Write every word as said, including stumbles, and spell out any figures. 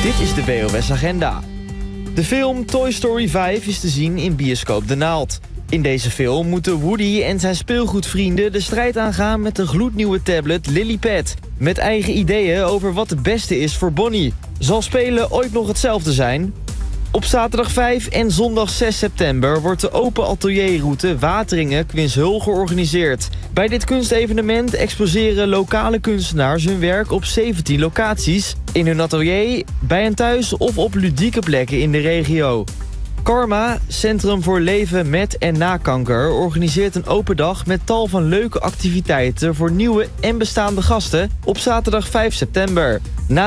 Dit is de W O S-agenda. De film Toy Story vijf is te zien in bioscoop De Naald. In deze film moeten Woody en zijn speelgoedvrienden de strijd aangaan met de gloednieuwe tablet Lilypad. Met eigen ideeën over wat het beste is voor Bonnie. Zal spelen ooit nog hetzelfde zijn? Op zaterdag vijf en zondag zes september wordt de open atelierroute Wateringen-Kwinsheul georganiseerd. Bij dit kunstevenement exposeren lokale kunstenaars hun werk op zeventien locaties. In hun atelier, bij hen thuis of op ludieke plekken in de regio. Karma, Centrum voor Leven met en na kanker, organiseert een open dag met tal van leuke activiteiten voor nieuwe en bestaande gasten op zaterdag vijf september. Na